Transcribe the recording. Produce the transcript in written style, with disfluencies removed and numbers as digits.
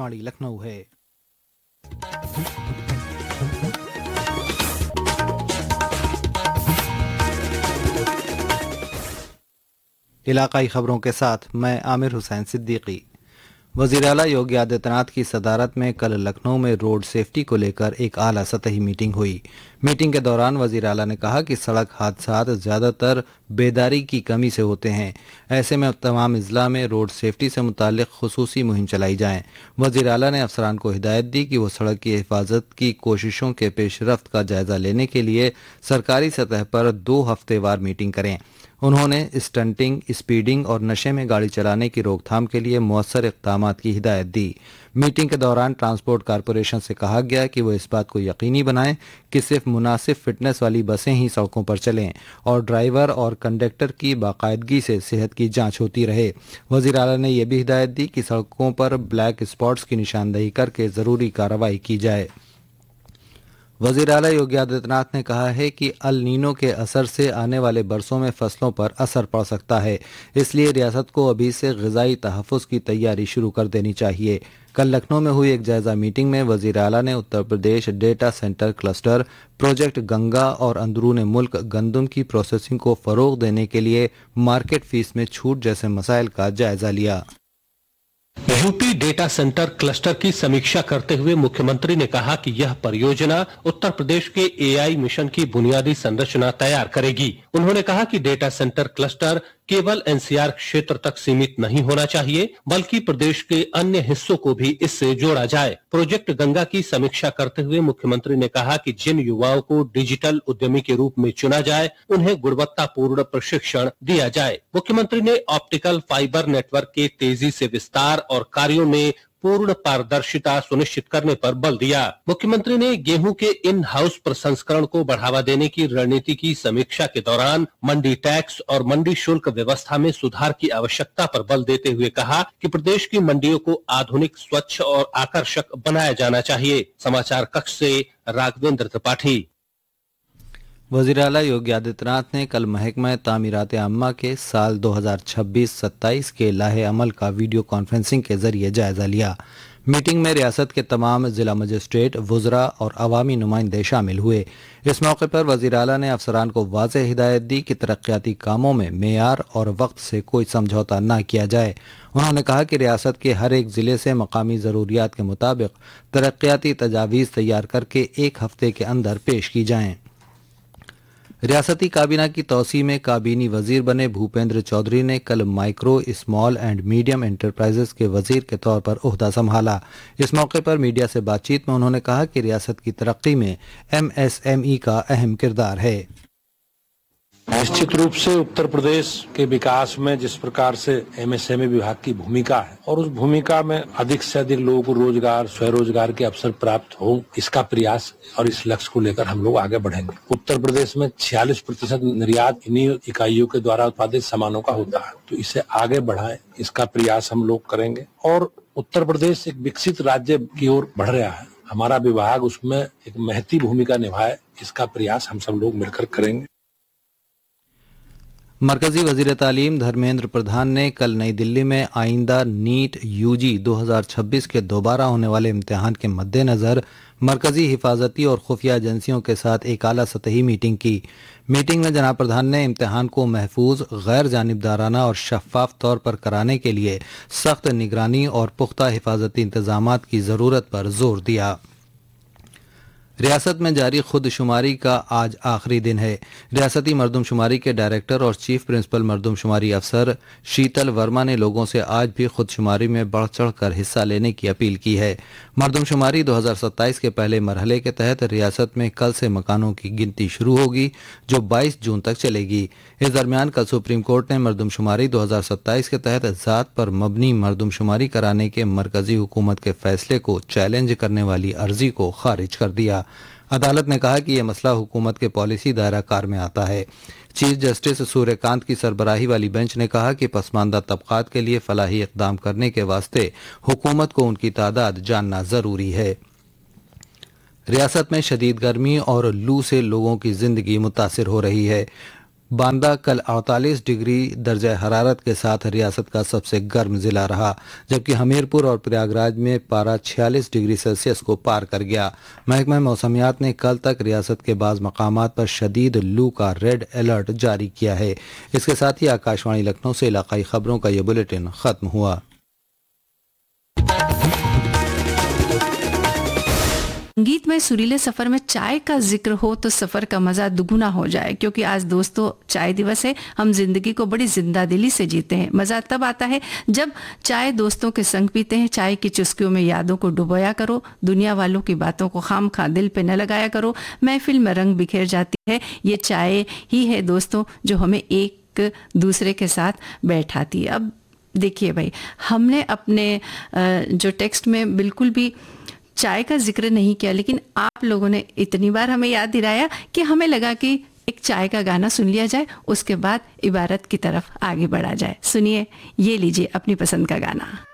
आकाशवाणी लखनऊ है। इलाकाई खबरों के साथ मैं आमिर हुसैन सिद्दीकी। वज़ीर आला योगी आदित्यनाथ की सदारत में कल लखनऊ में रोड सेफ्टी को लेकर एक आला सतही मीटिंग हुई। मीटिंग के दौरान वज़ीर आला ने कहा कि सड़क हादसात ज़्यादातर बेदारी की कमी से होते हैं। ऐसे में तमाम अजला में रोड सेफ्टी से मुताल्लिक खुसूसी मुहिम चलाई जाए। वज़ीर आला ने अफसरान को हिदायत दी कि वो सड़क की हिफाजत की कोशिशों के पेशरफ्त का जायजा लेने के लिए सरकारी सतह पर 2 हफ्तेवार मीटिंग करें। उन्होंने स्टंटिंग, स्पीडिंग और नशे में गाड़ी चलाने की रोकथाम के लिए मौसर इक़दामात की हिदायत दी। मीटिंग के दौरान ट्रांसपोर्ट कॉरपोरेशन से कहा गया कि वो इस बात को यकीनी बनाएं कि सिर्फ मुनासिब फिटनेस वाली बसें ही सड़कों पर चलें और ड्राइवर और कंडक्टर की बाकायदगी से सेहत की जांच होती रहे। वज़ीर आला ने यह भी हिदायत दी कि सड़कों पर ब्लैक स्पॉट्स की निशानदही करके ज़रूरी कार्रवाई की जाए। वज़ीर आला योगी आदित्यनाथ ने कहा है कि अल नीनो के असर से आने वाले बरसों में फसलों पर असर पड़ सकता है, इसलिए रियासत को अभी से ग़िज़ाई तहफ़्फ़ुज़ की तैयारी शुरू कर देनी चाहिए। कल लखनऊ में हुई एक जायज़ा मीटिंग में वज़ीर आला ने Uttar Pradesh data centre cluster, project Ganga और अंदरून मुल्क गंदम की प्रोसेसिंग को फ़रोग़ देने के लिए मार्केट फीस में छूट जैसे मसाइल का जायज़ा लिया। यूपी डेटा सेंटर क्लस्टर की समीक्षा करते हुए मुख्यमंत्री ने कहा कि यह परियोजना उत्तर प्रदेश के एआई मिशन की बुनियादी संरचना तैयार करेगी। उन्होंने कहा कि डेटा सेंटर क्लस्टर केवल एनसीआर क्षेत्र तक सीमित नहीं होना चाहिए, बल्कि प्रदेश के अन्य हिस्सों को भी इससे जोड़ा जाए। प्रोजेक्ट गंगा की समीक्षा करते हुए मुख्यमंत्री ने कहा कि जिन युवाओं को डिजिटल उद्यमी के रूप में चुना जाए, उन्हें गुणवत्तापूर्ण प्रशिक्षण दिया जाए। मुख्यमंत्री ने ऑप्टिकल फाइबर नेटवर्क के तेजी से विस्तार और कार्यों में पूर्ण पारदर्शिता सुनिश्चित करने पर बल दिया। मुख्यमंत्री ने गेहूं के इन हाउस प्रसंस्करण को बढ़ावा देने की रणनीति की समीक्षा के दौरान मंडी टैक्स और मंडी शुल्क व्यवस्था में सुधार की आवश्यकता पर बल देते हुए कहा कि प्रदेश की मंडियों को आधुनिक, स्वच्छ और आकर्षक बनाया जाना चाहिए। समाचार कक्ष से राघवेंद्र त्रिपाठी। वज़ीर आला योगी आदित्यनाथ ने कल महकमा तामीरात आम्मा के साल 2026-27 के लाहे अमल का वीडियो कॉन्फ्रेंसिंग के जरिए जायजा लिया। मीटिंग में रियासत के तमाम जिला मजिस्ट्रेट, वुज़रा और अवामी नुमाइंदे शामिल हुए। इस मौके पर वज़ीर आला ने अफसरान को वाज़ेह हिदायत दी कि तरक्याती कामों में मेयार और वक्त से कोई समझौता न किया जाए। उन्होंने कहा कि रियासत के हर एक ज़िले से मकामी ज़रूरियात के मुताबिक तरक्याती तजावीज़ तैयार करके 1 हफ्ते के अंदर पेश की जाएँ। रियासती काबीना की तौसी में काबीनी वजीर बने भूपेंद्र चौधरी ने कल micro, small and medium enterprises के वजीर के तौर पर ओहदा संभाला। इस मौके पर मीडिया से बातचीत में उन्होंने कहा कि रियासत की तरक्की में MSME का अहम किरदार है। निश्चित रूप से उत्तर प्रदेश के विकास में जिस प्रकार से MSME विभाग की भूमिका है और उस भूमिका में अधिक से अधिक लोगों को रोजगार, स्वरोजगार के अवसर प्राप्त हो, इसका प्रयास और इस लक्ष्य को लेकर हम लोग आगे बढ़ेंगे। उत्तर प्रदेश में 46% निर्यात इन्हीं इकाइयों के द्वारा उत्पादित सामानों का होता है, तो इसे आगे बढ़ाएं, इसका प्रयास हम लोग करेंगे। और उत्तर प्रदेश एक विकसित राज्य की ओर बढ़ रहा है, हमारा विभाग उसमें एक महती भूमिका निभाए, इसका प्रयास हम सब लोग मिलकर करेंगे। मरकजी वजीर तालीम धर्मेंद्र प्रधान ने कल नई दिल्ली में आइंदा नीट UG 2026 के दोबारा होने वाले इम्तिहान के मद्देनज़र मरकजी हिफाजती और खुफिया एजेंसियों के साथ एक आला सतही मीटिंग की। मीटिंग में जनाब प्रधान ने इम्तिहान को महफूज, गैर जानिबदाराना और शफाफ तौर पर कराने के लिए सख्त निगरानी और पुख्ता हिफाजती इंतजामात की ज़रूरत पर जोर दिया। रियासत में जारी खुदशुमारी का आज आखिरी दिन है। रियासती मरदमशुमारी के डायरेक्टर और चीफ प्रिंसिपल मरदमशुमारी अफसर शीतल वर्मा ने लोगों से आज भी खुदशुमारी में बढ़ चढ़ कर हिस्सा लेने की अपील की है। मरदमशुमारी 2027 के पहले मरहले के तहत रियासत में कल से मकानों की गिनती शुरू होगी, जो 22 जून तक चलेगी। इस दरमियान कल सुप्रीम कोर्ट ने मरदमशुमारी 2027 के तहत ज़ात पर मबनी मरदमशुमारी कराने के मरकजी हुकूमत के फैसले को चैलेंज करने वाली अर्जी को खारिज कर दिया। अदालत ने कहा कि यह मसला हुकूमत के पॉलिसी दायरा कार में आता है। चीफ जस्टिस सूर्यकांत की सरबराही वाली बेंच ने कहा कि पसमानदा तबकात के लिए फलाही इकदाम करने के वास्ते हुकूमत को उनकी तादाद जानना जरूरी है। रियासत में शदीद गर्मी और लू से लोगों की जिंदगी मुतासिर हो रही है। बांदा कल 48 डिग्री दर्जा हरारत के साथ रियासत का सबसे गर्म जिला रहा, जबकि हमीरपुर और प्रयागराज में पारा 46 डिग्री सेल्सियस को पार कर गया। महकमा मौसमियात ने कल तक रियासत के बाज़ मकामात पर शदीद लू का रेड अलर्ट जारी किया है। इसके साथ ही आकाशवाणी लखनऊ से इलाकाई खबरों का यह बुलेटिन खत्म हुआ। संगीत में सुरीले सफर में चाय का जिक्र हो तो सफर का मजा दुगुना हो जाए, क्योंकि आज दोस्तों चाय दिवस है। हम जिंदगी को बड़ी जिंदा दिली से जीते हैं। मजा तब आता है जब चाय दोस्तों के संग पीते हैं। चाय की चुस्कियों में यादों को डुबोया करो, दुनिया वालों की बातों को खामखा दिल पे न लगाया करो। महफिल में रंग बिखेर जाती है। ये चाय ही है दोस्तों जो हमें एक दूसरे के साथ बैठाती है। अब देखिए भाई, हमने अपने जो टेक्स्ट में बिल्कुल भी चाय का जिक्र नहीं किया, लेकिन आप लोगों ने इतनी बार हमें याद दिलाया कि हमें लगा कि एक चाय का गाना सुन लिया जाए, उसके बाद इबारत की तरफ आगे बढ़ा जाए। सुनिए, ये लीजिए अपनी पसंद का गाना।